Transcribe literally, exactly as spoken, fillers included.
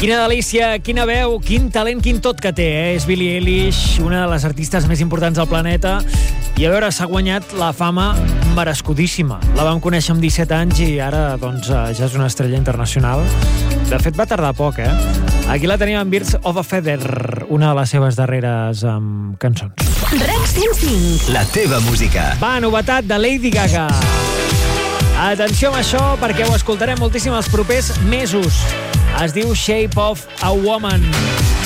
Quina delícia, quina veu, quin talent, quin tot que té, eh? És Billie Eilish, una de les artistes més importants del planeta, i a veure, s'ha guanyat la fama merescudíssima. La vam conèixer amb disset anys i ara, doncs, ja és una estrella internacional. De fet, va tardar poc, eh? Aquí la tenim amb Birds of a Feather, una de les seves darreres um, cançons. REC cent cinc. La teva música. Va, novetat de Lady Gaga. Atenció amb això, perquè ho escoltarem moltíssim els propers mesos. Es diu Shape of a Woman.